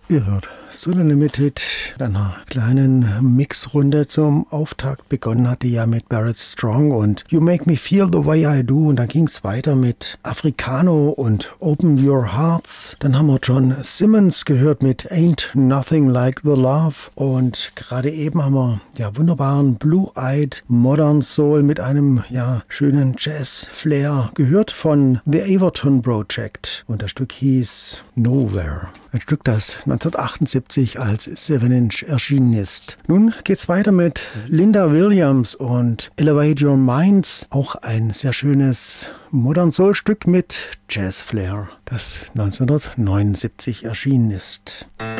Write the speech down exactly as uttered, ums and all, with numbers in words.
Ihr hört Soul Unlimited mit einer kleinen Mixrunde zum Auftakt. Begonnen hatte ja mit Barrett Strong und You Make Me Feel the Way I Do. Und dann ging es weiter mit Africano und Open Your Hearts. Dann haben wir John Simmons gehört mit Ain't Nothing Like the Love. Und gerade eben haben wir ja wunderbaren Blue-Eyed Modern Soul mit einem ja schönen Jazz-Flair gehört von The Averton Project. Und das Stück hieß Nowhere. Ein Stück, das neunzehnhundertachtundsiebzig als Seven Inch erschienen ist. Nun geht's weiter mit Linda Williams und Elevate Your Minds. Auch ein sehr schönes Modern Soul Stück mit Jazz Flair, das neunzehnhundertneunundsiebzig erschienen ist.